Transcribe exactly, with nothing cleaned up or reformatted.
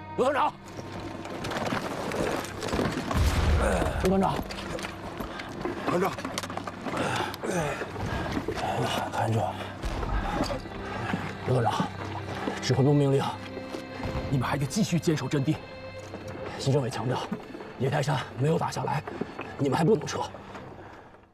刘团长，刘团长， 团长， 看住！刘团长，指挥部命令，你们还得继续坚守阵地。新政委强调，野台山没有打下来，你们还不能撤。